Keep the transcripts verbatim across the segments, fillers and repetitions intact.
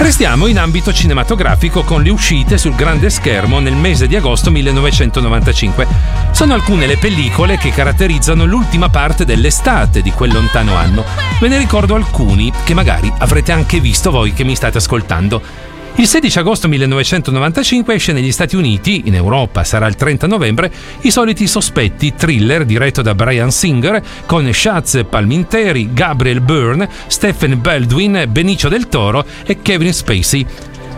Restiamo in ambito cinematografico con le uscite sul grande schermo nel mese di agosto millenovecentonovantacinque. Sono alcune le pellicole che caratterizzano l'ultima parte dell'estate di quel lontano anno. Ve ne ricordo alcuni che magari avrete anche visto voi che mi state ascoltando. Il sedici agosto millenovecentonovantacinque esce negli Stati Uniti, in Europa sarà il trenta novembre, I soliti sospetti, thriller diretto da Bryan Singer con Chazz Palminteri, Gabriel Byrne, Stephen Baldwin, Benicio del Toro e Kevin Spacey.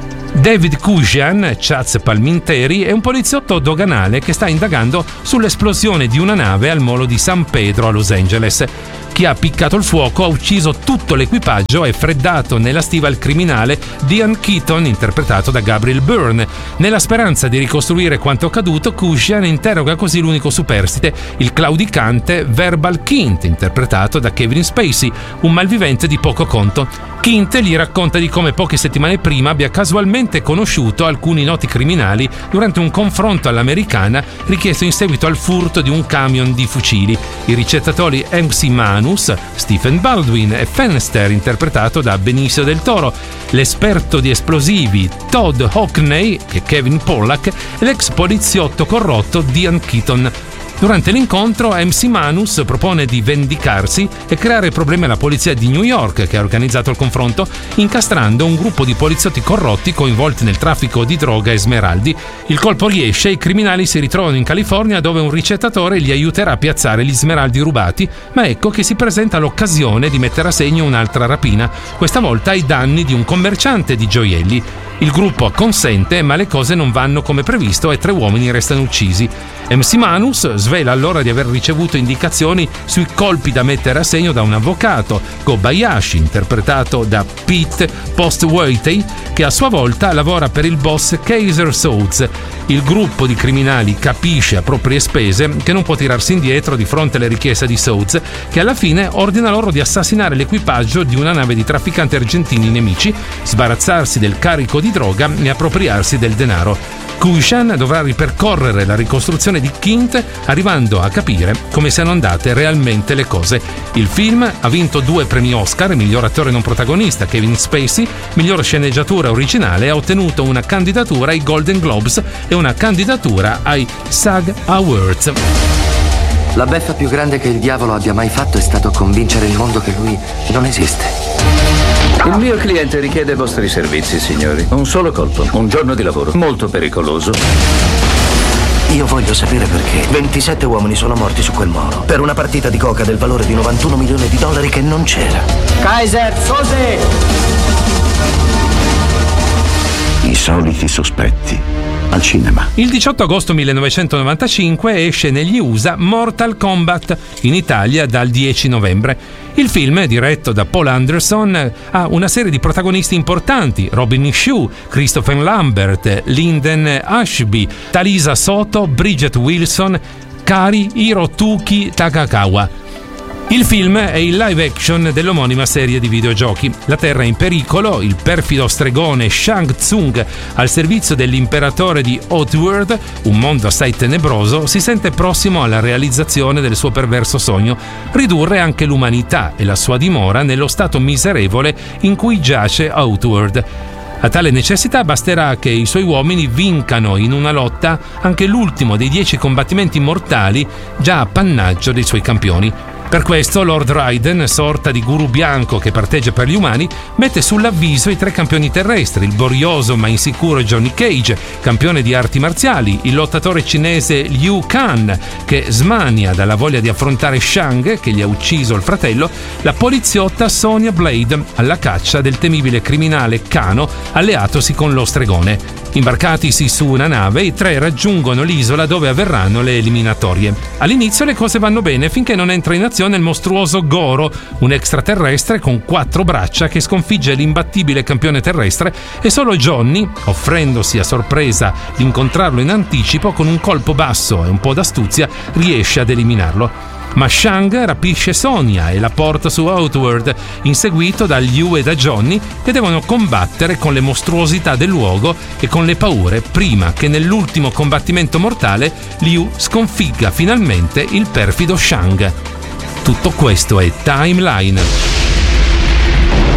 David Kujan, Chazz Palminteri, è un poliziotto doganale che sta indagando sull'esplosione di una nave al molo di San Pedro a Los Angeles. Chi ha appiccato il fuoco ha ucciso tutto l'equipaggio e freddato nella stiva il criminale Diane Keaton, interpretato da Gabriel Byrne. Nella speranza di ricostruire quanto accaduto, Kujan interroga così l'unico superstite, il claudicante Verbal Kint, interpretato da Kevin Spacey, un malvivente di poco conto. Kint gli racconta di come poche settimane prima abbia casualmente conosciuto alcuni noti criminali durante un confronto all'americana richiesto in seguito al furto di un camion di fucili. I ricettatori M C Manus, Stephen Baldwin e Fenster, interpretato da Benicio del Toro, l'esperto di esplosivi Todd Hockney, che è Kevin Pollack, e l'ex poliziotto corrotto Diane Keaton. Durante l'incontro M C Manus propone di vendicarsi e creare problemi alla polizia di New York, che ha organizzato il confronto, incastrando un gruppo di poliziotti corrotti coinvolti nel traffico di droga e smeraldi. Il colpo riesce e i criminali si ritrovano in California, dove un ricettatore li aiuterà a piazzare gli smeraldi rubati, ma ecco che si presenta l'occasione di mettere a segno un'altra rapina, questa volta ai danni di un commerciante di gioielli. Il gruppo acconsente, ma le cose non vanno come previsto e tre uomini restano uccisi. M C Manus svela allora di aver ricevuto indicazioni sui colpi da mettere a segno da un avvocato, Kobayashi, interpretato da Pete Postwaithe, che a sua volta lavora per il boss Kaiser Soze. Il gruppo di criminali capisce a proprie spese che non può tirarsi indietro di fronte alle richieste di Soze, che alla fine ordina loro di assassinare l'equipaggio di una nave di trafficanti argentini nemici, sbarazzarsi del carico di droga e appropriarsi del denaro. Kujan dovrà ripercorrere la ricostruzione di Kint, arrivando a capire come siano andate realmente le cose. Il film ha vinto due premi Oscar, miglior attore non protagonista Kevin Spacey, miglior sceneggiatura originale, e ha ottenuto una candidatura ai Golden Globes e una candidatura ai SAG Awards. La beffa più grande che il diavolo abbia mai fatto è stato convincere il mondo che lui non esiste. Il mio cliente richiede i vostri servizi, signori. Un solo colpo, un giorno di lavoro, molto pericoloso. Io voglio sapere perché ventisette uomini sono morti su quel molo per una partita di coca del valore di novantuno milioni di dollari che non c'era. Kaiser Soze! I soliti sospetti al cinema. Il diciotto agosto millenovecentonovantacinque esce negli U S A Mortal Kombat, in Italia dal dieci novembre. Il film, diretto da Paul Anderson, ha una serie di protagonisti importanti: Robin Shue, Christopher Lambert, Lyndon Ashby, Talisa Soto, Bridget Wilson, Kari Hirotuki Takakawa. Il film è il live action dell'omonima serie di videogiochi. La Terra è in pericolo, il perfido stregone Shang Tsung, al servizio dell'imperatore di Outworld, un mondo assai tenebroso, si sente prossimo alla realizzazione del suo perverso sogno: ridurre anche l'umanità e la sua dimora nello stato miserevole in cui giace Outworld. A tale necessità basterà che i suoi uomini vincano in una lotta anche l'ultimo dei dieci combattimenti mortali già appannaggio dei suoi campioni. Per questo Lord Raiden, sorta di guru bianco che parteggia per gli umani, mette sull'avviso i tre campioni terrestri: il borioso ma insicuro Johnny Cage, campione di arti marziali, il lottatore cinese Liu Kang, che smania dalla voglia di affrontare Shang, che gli ha ucciso il fratello, la poliziotta Sonya Blade, alla caccia del temibile criminale Kano, alleatosi con lo stregone. Imbarcatisi su una nave, i tre raggiungono l'isola dove avverranno le eliminatorie. All'inizio le cose vanno bene finché non entra in azione il mostruoso Goro, un extraterrestre con quattro braccia che sconfigge l'imbattibile campione terrestre, e solo Johnny, offrendosi a sorpresa di incontrarlo in anticipo, con un colpo basso e un po' d'astuzia riesce ad eliminarlo. Ma Shang rapisce Sonya e la porta su Outworld, inseguito da Liu e da Johnny, che devono combattere con le mostruosità del luogo e con le paure prima che nell'ultimo combattimento mortale Liu sconfigga finalmente il perfido Shang. Tutto questo è Timeline.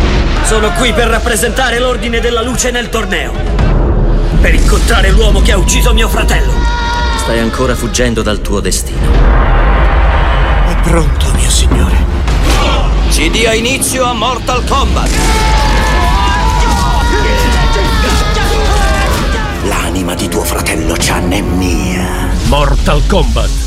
Sono qui per rappresentare l'ordine della luce nel torneo. Per incontrare l'uomo che ha ucciso mio fratello. Stai ancora fuggendo dal tuo destino. È pronto, mio signore. Si dia inizio a Mortal Kombat. L'anima di tuo fratello Chan è mia. Mortal Kombat.